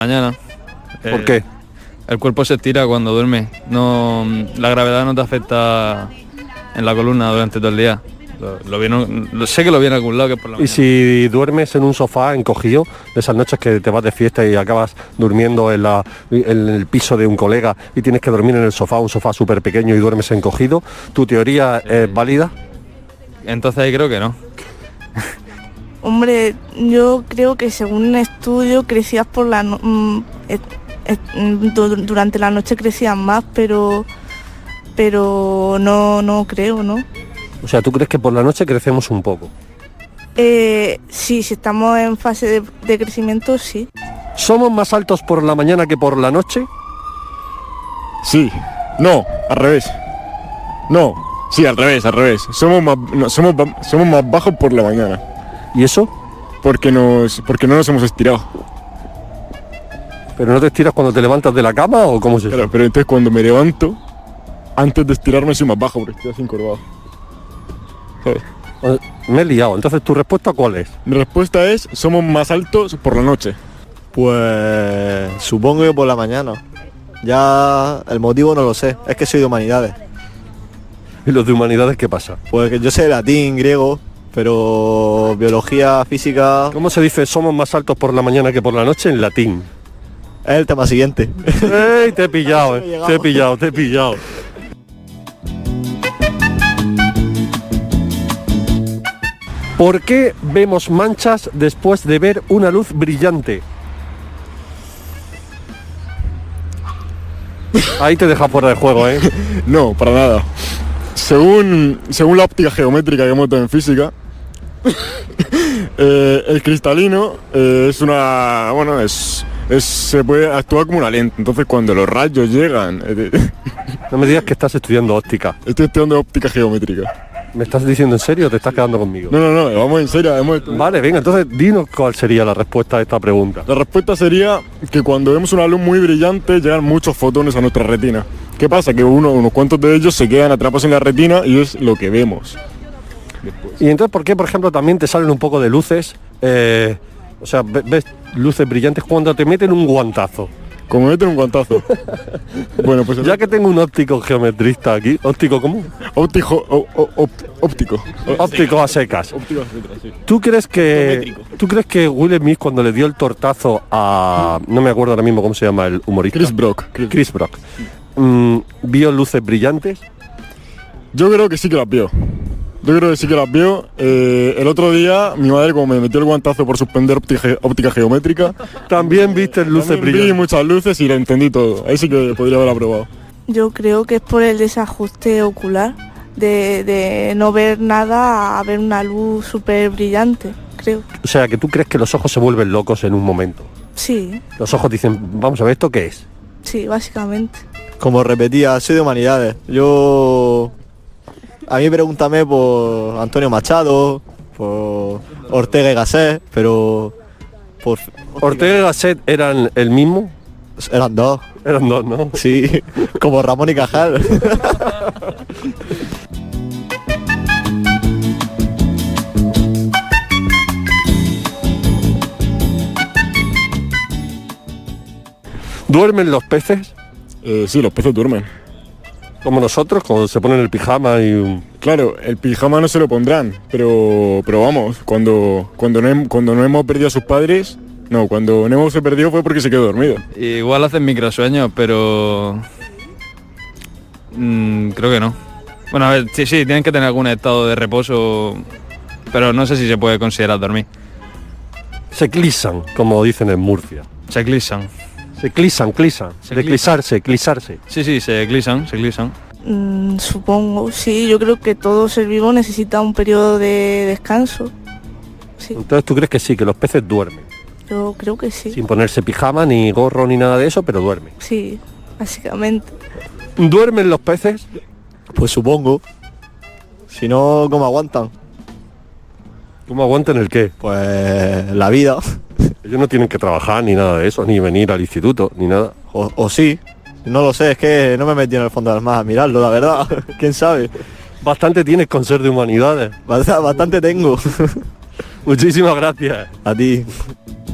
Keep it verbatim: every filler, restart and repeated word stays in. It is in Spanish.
Mañana. ¿Por Eh, qué? El cuerpo se estira cuando duerme. No, la gravedad no te afecta en la columna durante todo el día. Lo, lo vi en- lo- sé que lo vi en algún lado, que es por la Y mañana. si duermes en un sofá encogido, de esas noches que te vas de fiesta y acabas durmiendo en, la, en el piso de un colega y tienes que dormir en el sofá, un sofá súper pequeño y duermes encogido, ¿tu teoría es válida? Entonces ahí creo que no. Hombre, yo creo que según un estudio crecías por la no- mm, et- et- mm, du- durante la noche crecían más, pero pero no no creo, ¿no? O sea, ¿tú crees que por la noche crecemos un poco? Eh, sí, si estamos en fase de, de crecimiento, sí. ¿Somos más altos por la mañana que por la noche? Sí. No, al revés. No. Sí, al revés, al revés. Somos más, no, somos, ba- somos más bajos por la mañana. ¿Y eso? Porque nos, porque no nos hemos estirado. ¿Pero no te estiras cuando te levantas de la cama o cómo se Claro, pero entonces cuando me levanto, antes de estirarme soy más bajo porque estoy así encorvado. ¿Sabes? Me he liado. Entonces, ¿tu respuesta cuál es? Mi respuesta es, somos más altos por la noche. Pues supongo que por la mañana. Ya el motivo no lo sé, es que soy de humanidades. ¿Y los de humanidades qué pasa? Pues que yo sé latín, griego, pero biología, física... ¿Cómo se dice somos más altos por la mañana que por la noche en latín? Es el tema siguiente. ¡Ey, te he pillado, eh! Te he pillado, te he pillado. ¿Por qué vemos manchas después de ver una luz brillante? Ahí te deja fuera de juego, ¿eh? No, para nada. Según, según la óptica geométrica que hemos dado en física, eh, el cristalino eh, es una... bueno, es, es... se puede actuar como una lente. Entonces cuando los rayos llegan... eh, No me digas que estás estudiando óptica. estoy estudiando óptica geométrica. ¿Me estás diciendo en serio o te estás quedando conmigo? No, no, no, vamos en serio. Hemos... Vale, venga, entonces dinos cuál sería la respuesta a esta pregunta. La respuesta sería que cuando vemos una luz muy brillante llegan muchos fotones a nuestra retina. ¿Qué pasa? Que uno, unos cuantos de ellos se quedan atrapados en la retina y es lo que vemos. Y entonces, ¿por qué, por ejemplo, también te salen un poco de luces? Eh, o sea, ve- ves luces brillantes cuando te meten un guantazo. Como meten un guantazo. Bueno, pues Ya que tengo un óptico geometrista aquí, óptico común, óptico, ó- ó- ópt- óptico. óptico a secas. Óptico, sí. ¿Tú crees que Geométrico. tú crees que Will Smith cuando le dio el tortazo a no me acuerdo ahora mismo cómo se llama el humorista? Chris Brock. Chris- Chris Brock. mm, vio luces brillantes? Yo creo que sí que las vio. Yo creo que sí que las vio. Eh, el otro día mi madre, como me metió el guantazo por suspender óptica, óptica geométrica, También viste luces también vi brillantes. muchas luces y lo entendí todo. Ahí sí que podría haber aprobado. Yo creo que es por el desajuste ocular, de, de no ver nada a ver una luz súper brillante, creo. O sea, que tú crees que los ojos se vuelven locos en un momento. Sí, Los ojos dicen, vamos a ver, ¿esto qué es? sí, básicamente. Como repetía, soy de humanidades. Yo... A mí pregúntame por Antonio Machado, por Ortega y Gasset, pero... Por... Ortega y Gasset eran el mismo. Eran dos. Eran dos, ¿no? Sí, como Ramón y Cajal. ¿Duermen los peces? Eh, sí, los peces duermen. Como nosotros, cuando se ponen el pijama y un... Claro, el pijama no se lo pondrán, pero, pero vamos, cuando, cuando, no, hem- cuando no hemos perdido a sus padres, no, cuando Nemo se perdió fue porque se quedó dormido. Igual hacen microsueños, pero... mm, creo que no. Bueno, a ver, sí, sí, tienen que tener algún estado de reposo, pero no sé si se puede considerar dormir. Se clisan, como dicen en Murcia. Se eclipsan. Se clisan, clisan. Se De clisan. clisarse, clisarse. Sí, sí, se eclipsan, se eclipsan. Mm, supongo, sí, yo creo que todo ser vivo necesita un periodo de descanso. Sí, Entonces tú crees que sí, que los peces duermen. yo creo que sí. Sin ponerse pijama, ni gorro, ni nada de eso, pero duermen. Sí, básicamente. ¿Duermen los peces? Pues supongo. Si no, ¿cómo aguantan? ¿Cómo aguantan el qué? Pues la vida. Ellos no tienen que trabajar ni nada de eso, ni venir al instituto, ni nada. O, o sí. No lo sé, es que no me metí en el fondo del mar a mirarlo, la verdad. ¿Quién sabe? Bastante tienes con ser de humanidades. Bast- Bastante tengo. Muchísimas gracias. A ti.